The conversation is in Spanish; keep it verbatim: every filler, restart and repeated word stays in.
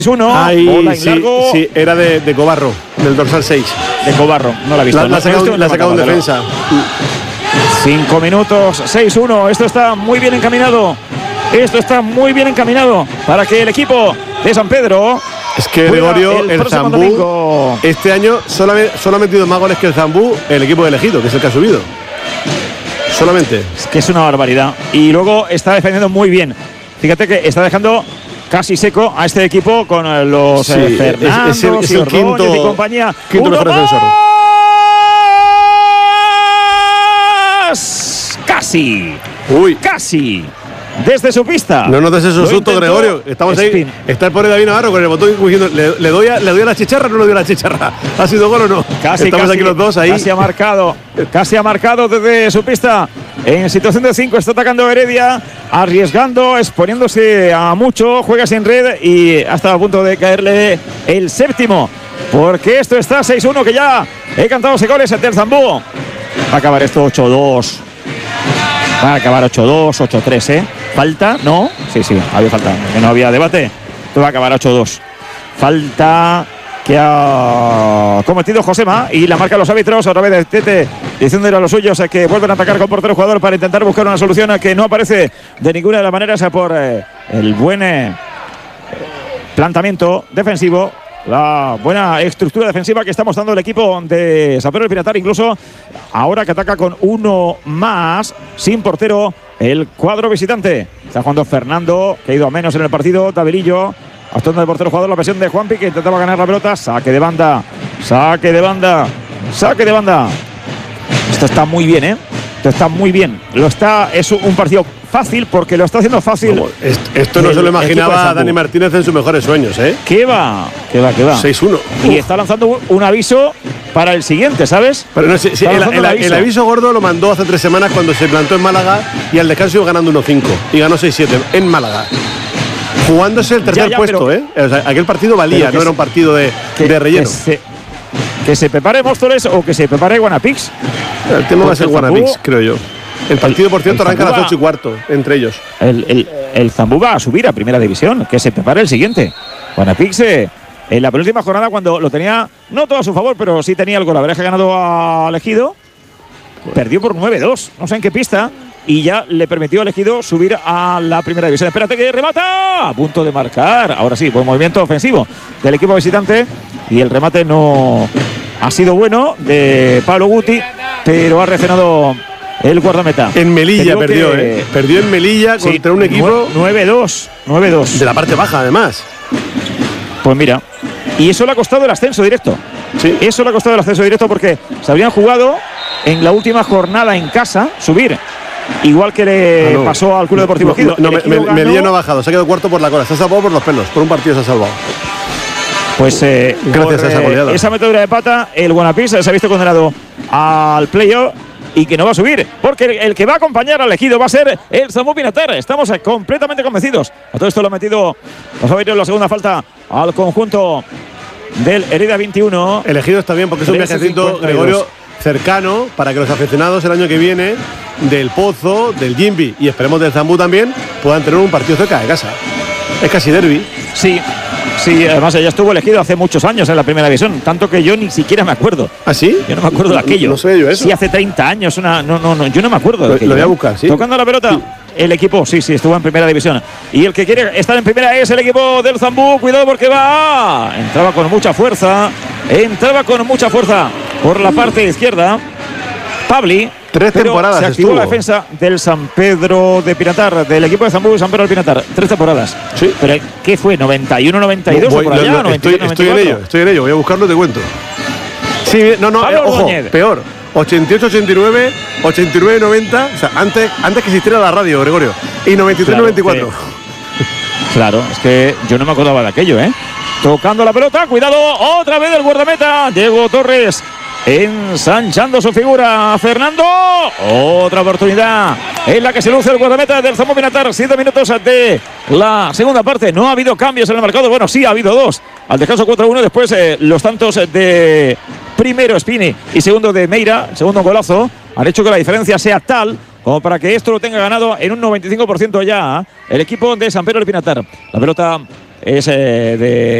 uno, Ay, bola en sí, largo. sí, era de, de Cobarro, del dorsal seis. De Cobarro, no la he visto. La, no, la sacado, la sacado en defensa. Cinco minutos, seis uno. Esto está muy bien encaminado. Esto está muy bien encaminado para que el equipo de San Pedro. Es que Gregorio, el, el Zambú, domingo. este año solamente, solo ha metido más goles que el Zambú, el equipo de Elegido, que es el que ha subido. Solamente. Es que es una barbaridad. Y luego está defendiendo muy bien. Fíjate que está dejando casi seco a este equipo con los sí, eh, Fernando, es, es, el, es el quinto, y compañía. Quinto mejor defensor. Casi. Uy. Casi. Desde su pista. No nos des esos sustos, Gregorio. Estamos Spin. ahí. Está el pobre David Navarro con el botón diciendo, ¿le, le, doy a, ¿le doy a la chicharra o no le doy a la chicharra? ¿Ha sido gol o no? Casi, Estamos casi, aquí los dos ahí. Casi ha marcado. Casi ha marcado desde su pista. En situación de cinco está atacando Heredia, arriesgando, exponiéndose a mucho. Juega sin red y hasta a punto de caerle el séptimo. Porque esto está seis uno, que ya he cantado ese gol, es el del Zambú. Va a acabar esto ocho dos. Va a acabar ocho dos, ocho tres, ¿eh? ¿Falta? ¿No? Sí, sí, había falta. Que no había debate. Esto va a acabar ocho dos. Falta que ha cometido Josema y la marca los árbitros. Otra vez de Tete diciéndole a los suyos que vuelven a atacar con portero jugador para intentar buscar una solución que no aparece de ninguna de las maneras por eh, el buen eh, planteamiento defensivo. La buena estructura defensiva que está mostrando el equipo de San Pedro del Pinatar, incluso ahora que ataca con uno más, sin portero, el cuadro visitante. Está jugando Fernando, que ha ido a menos en el partido. Tabelillo, actuando de portero jugador, la presión de Juanpi, que intentaba ganar la pelota. Saque de banda, saque de banda, saque de banda. Esto está muy bien, ¿eh? Esto está muy bien. Lo está, es un partido fácil porque lo está haciendo fácil. No, esto, esto no el, se lo imaginaba Dani Martínez en sus mejores sueños, ¿eh? ¿Qué va? ¿Qué va? ¿Qué va? seis uno. Y está lanzando un, un aviso para el siguiente, ¿sabes? Pero no, sí, sí, el, el, el, aviso. el aviso gordo lo mandó hace tres semanas cuando se plantó en Málaga y al descanso iba ganando uno cinco y ganó seis siete en Málaga. Jugándose el tercer ya, ya, puesto, pero, ¿eh? O sea, aquel partido valía, no se, era un partido de, que, de relleno. Que se, que se prepare Móstoles o que se prepare Guanapix. El tema va a ser Guanapix, creo yo. El partido, por cierto, arranca a las ocho y cuarto, entre ellos. El, el, el Zambú va a subir a primera división, que se prepare el siguiente. Guanapix, eh, en la penúltima jornada, cuando lo tenía, no todo a su favor, pero sí tenía el golaveraje ganado a Elegido, bueno. Perdió por nueve dos, no sé en qué pista, y ya le permitió a Elegido subir a la primera división. Espérate que remata, a punto de marcar. Ahora sí, buen movimiento ofensivo del equipo visitante, y el remate no ha sido bueno de Pablo Guti, pero ha reaccionado el guardameta. En Melilla perdió, que, ¿eh? Perdió en Melilla sí, contra un equipo nueve dos. nueve dos. De la parte baja, además. Pues mira. Y eso le ha costado el ascenso directo. Sí. Eso le ha costado el ascenso directo porque se habrían jugado en la última jornada en casa subir. Igual que le ah, no. pasó al Club Deportivo Ejido. No, no, me, me, Melilla no ha bajado. Se ha quedado cuarto por la cola. Se ha salvado por los pelos. Por un partido se ha salvado. Pues eh, gracias por, a esa goleada. Eh, esa metedura de pata, el Guanapix se ha visto condenado al playoff y que no va a subir, porque el, el que va a acompañar al Ejido va a ser el Zambú Pinatar. Estamos eh, completamente convencidos. A todo esto lo ha metido los árbitros la segunda falta al conjunto del Heredia veintiuno. El Ejido está bien porque es un viajecito, Gregorio, cercano para que los aficionados el año que viene del Pozo, del Jimbi y esperemos del Zambú también puedan tener un partido cerca de casa. Es casi derbi. Sí. Sí, además ella estuvo elegido hace muchos años en la primera división, tanto que yo ni siquiera me acuerdo. ¿Ah, sí? Yo no me acuerdo de aquello. No, no sé yo eso. Sí, hace treinta años, una, no, no, no, yo no me acuerdo de lo, aquello. Lo voy a buscar, sí. Tocando la pelota, sí. El equipo, sí, sí, estuvo en primera división. Y el que quiere estar en primera es el equipo del Zambú. Cuidado porque va. Entraba con mucha fuerza, entraba con mucha fuerza por la parte izquierda. Pabli. Tres pero temporadas se activó estuvo. La defensa del San Pedro de Pinatar, del equipo de Zambú y San Pedro del Pinatar. Tres temporadas. Sí. Pero ¿qué fue? ¿noventa y uno, noventa y dos voy, o por allá? no, no, estoy, estoy en ello, estoy en ello. Voy a buscarlo y te cuento. Sí, no, no, eh, ojo, peor. ochenta y ocho, ochenta y nueve, ochenta y nueve, noventa. O sea, antes, antes que existiera la radio, Gregorio. Y noventa y tres, claro, noventa y cuatro. Sí. Claro, es que yo no me acordaba de aquello, ¿eh? Tocando la pelota, cuidado, otra vez el guardameta, Diego Torres. Ensanchando su figura Fernando. Otra oportunidad en la que se luce el guardameta del Zambú Pinatar. Siete minutos de la segunda parte. No ha habido cambios en el marcador. Bueno, sí ha habido dos. Al descanso cuatro uno. Después eh, los tantos de primero Spini y segundo de Meira, segundo golazo, han hecho que la diferencia sea tal como para que esto lo tenga ganado en un noventa y cinco por ciento ya el equipo de San Pedro del Pinatar. La pelota es eh, de